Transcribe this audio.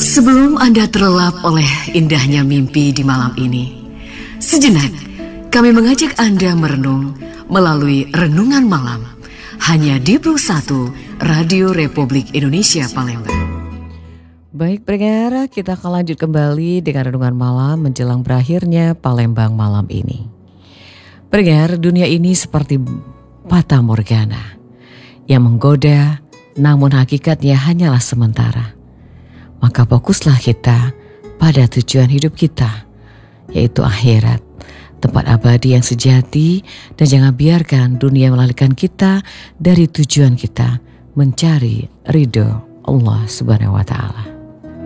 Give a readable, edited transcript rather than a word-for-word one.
Sebelum Anda terlelap oleh indahnya mimpi di malam ini, sejenak kami mengajak Anda merenung melalui Renungan Malam hanya di Plus 1 Radio Republik Indonesia Palembang. Baik pendengar, kita akan lanjut kembali dengan Renungan Malam menjelang berakhirnya Palembang malam ini. Pendengar, dunia ini seperti fata morgana yang menggoda, namun hakikatnya hanyalah sementara. Maka fokuslah kita pada tujuan hidup kita, yaitu akhirat, tempat abadi yang sejati, dan jangan biarkan dunia melarikan kita dari tujuan kita, mencari ridho Allah Subhanahu wa Ta'ala.